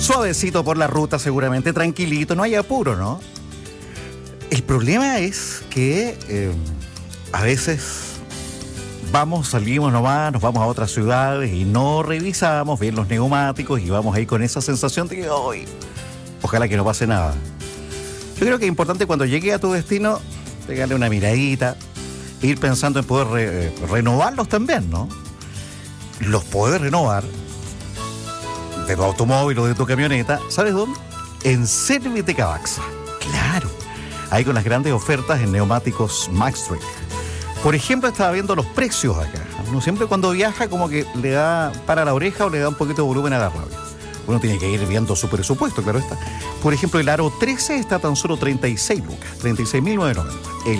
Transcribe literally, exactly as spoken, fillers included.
Suavecito por la ruta, seguramente, tranquilito, no hay apuro, ¿no? El problema es que eh, a veces vamos, salimos nomás, nos vamos a otras ciudades y no revisamos bien los neumáticos y vamos ahí con esa sensación de que hoy, ojalá que no pase nada. Yo creo que es importante cuando llegue a tu destino, pegarle una miradita, e ir pensando en poder re, eh, renovarlos también, ¿no? Los puedes renovar de tu automóvil o de tu camioneta, ¿sabes dónde? En Servite Cavaxa. Claro, ahí con las grandes ofertas en neumáticos Maxtric. Por ejemplo, estaba viendo los precios acá. Uno siempre cuando viaja como que le da para la oreja o le da un poquito de volumen a la radio. Uno tiene que ir viendo su presupuesto, claro está. Por ejemplo, el Aro trece está a tan solo treinta y seis lucas, treinta y seis mil novecientos noventa. El